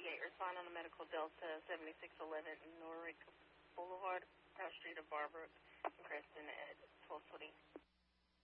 respond on the Medical Delta 7611 Norrick Boulevard, South Street of Barbara, Creston at 1220.